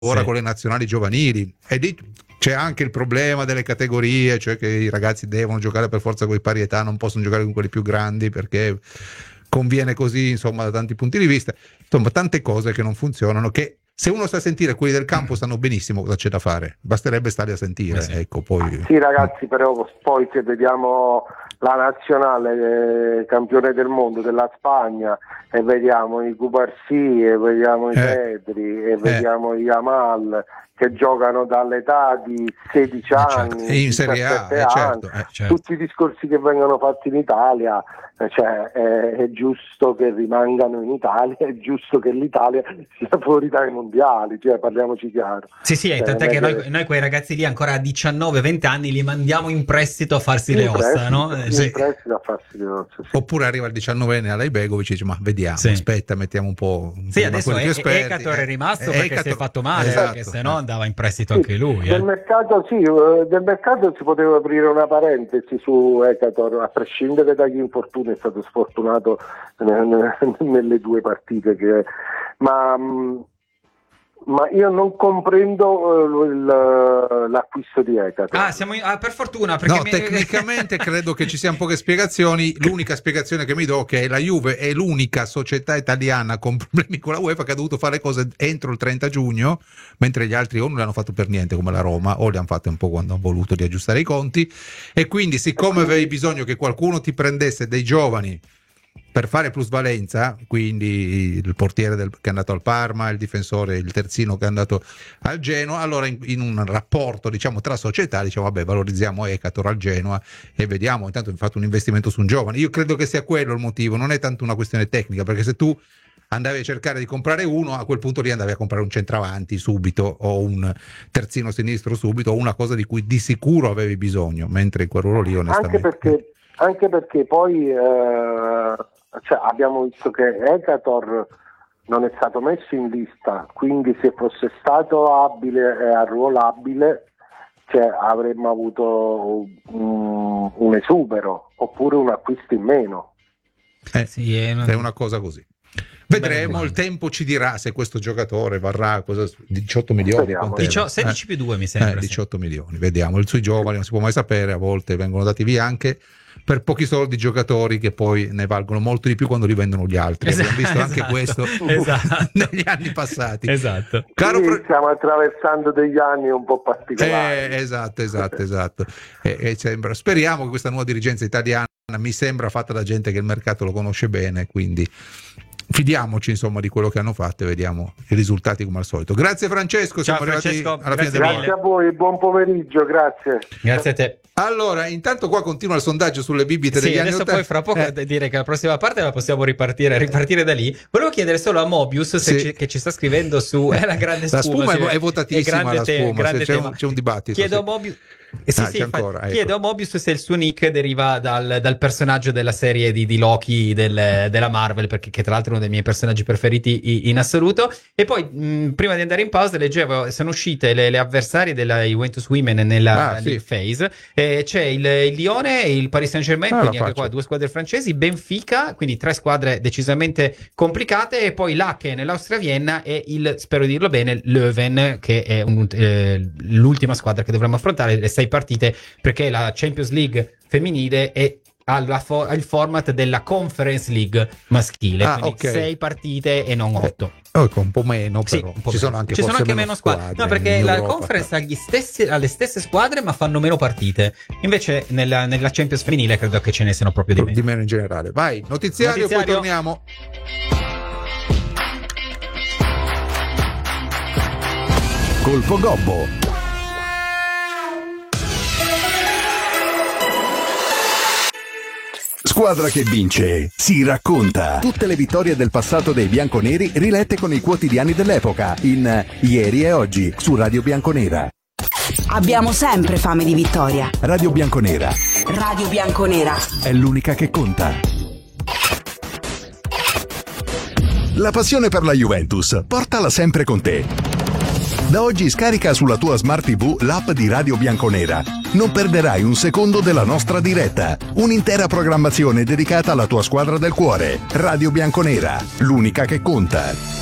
ora con le nazionali giovanili, e lì c'è anche il problema delle categorie, cioè che i ragazzi devono giocare per forza con i pari età, non possono giocare con quelli più grandi perché conviene così, insomma, da tanti punti di vista, insomma, tante cose che non funzionano, che se uno sta a sentire, quelli del campo sanno benissimo cosa c'è da fare, basterebbe stare a sentire. Ecco, poi sì, ragazzi, però poi se vediamo la nazionale campione del mondo della Spagna e vediamo i Cubarsì e vediamo i Pedri e vediamo i Yamal che giocano dall'età di 16 anni e in Serie A, anni, certo. Tutti i discorsi che vengono fatti in Italia, cioè è giusto che rimangano in Italia, è giusto che l'Italia sia fuori dai mondiali, cioè parliamoci chiaro. Sì, tant'è che noi quei ragazzi lì ancora a 19-20 anni li mandiamo in prestito a farsi le ossa, no? In prestito a farsi le ossa, sì. Oppure arriva il 19enne all'Ibegovic e dice ma vediamo, aspetta, mettiamo un po'. Sì, adesso Ekator è rimasto perché si è fatto male, perché se no andava in prestito anche lui. Del mercato si poteva aprire una parentesi su Ekator, a prescindere dagli infortuni, è stato sfortunato nelle due partite ma io non comprendo l'acquisto di Ekator. Per fortuna, perché no, tecnicamente credo che ci siano poche spiegazioni. L'unica spiegazione che mi do è che la Juve è l'unica società italiana con problemi con la UEFA che ha dovuto fare cose entro il 30 giugno, mentre gli altri o non le hanno fatto per niente come la Roma o le hanno fatte un po' quando hanno voluto riaggiustare i conti, e quindi siccome avevi bisogno che qualcuno ti prendesse dei giovani per fare plusvalenza, quindi il portiere che è andato al Parma, il difensore, il terzino che è andato al Genoa, allora in un rapporto, diciamo, tra società, diciamo vabbè, valorizziamo Ekator al Genoa e vediamo, intanto abbiamo fatto un investimento su un giovane. Io credo che sia quello il motivo, non è tanto una questione tecnica, perché se tu andavi a cercare di comprare uno, a quel punto lì andavi a comprare un centravanti subito o un terzino sinistro subito o una cosa di cui di sicuro avevi bisogno, mentre in quel ruolo lì onestamente anche perché poi abbiamo visto che Ekator non è stato messo in lista, quindi se fosse stato abile e arruolabile, avremmo avuto un esubero oppure un acquisto in meno. È una cosa così. Vedremo, il tempo ci dirà se questo giocatore varrà 18 milioni. 16 più 2 mi sembra. 18 milioni, vediamo. Sui giovani non si può mai sapere, a volte vengono dati via anche per pochi soldi giocatori che poi ne valgono molto di più quando li vendono gli altri. Abbiamo visto anche questo negli anni passati. Esatto. Stiamo attraversando degli anni un po' particolari. Esatto. Speriamo che questa nuova dirigenza italiana, mi sembra fatta da gente che il mercato lo conosce bene, quindi fidiamoci insomma di quello che hanno fatto e vediamo i risultati come al solito. Grazie Francesco, siamo arrivati alla fine della Grazie a voi, buon pomeriggio, grazie a te. Allora, intanto qua continua il sondaggio sulle bibite degli anni 80. Poi fra poco dire che la prossima parte la possiamo ripartire da lì. Volevo chiedere solo a Mobius che ci sta scrivendo su la grande spuma. La spuma è votatissima, la spuma, c'è un dibattito. Chiedo a Mobius chiedo a Mobius se il suo nick deriva dal personaggio della serie di Loki della Marvel, perché che tra l'altro è uno dei miei personaggi preferiti in assoluto. E poi prima di andare in pausa leggevo, sono uscite le avversarie della Juventus Women nella League Phase, c'è il Lione e il Paris Saint-Germain, quindi anche qua due squadre francesi, Benfica, quindi tre squadre decisamente complicate, e poi l'Aken nell'Austria Vienna e spero di dirlo bene, Leuven, che è l'ultima squadra che dovremmo affrontare, le 6 partite, perché la Champions League femminile è il format della Conference League maschile, quindi 6 partite e non 8. Un po' meno, però ci sono anche meno squadre. No, perché la Conference ha le stesse squadre ma fanno meno partite. Invece nella Champions femminile credo che ce ne siano proprio di meno. Di meno in generale. Vai, notiziario. Poi torniamo. Colpo Gobbo. Squadra che vince si racconta. Tutte le vittorie del passato dei bianconeri rilette con i quotidiani dell'epoca in Ieri e Oggi su Radio Bianconera. Abbiamo sempre fame di vittoria. Radio Bianconera. Radio Bianconera è l'unica che conta. La passione per la Juventus, portala sempre con te. Da oggi scarica sulla tua Smart TV l'app di Radio Bianconera. Non perderai un secondo della nostra diretta. Un'intera programmazione dedicata alla tua squadra del cuore. Radio Bianconera, l'unica che conta.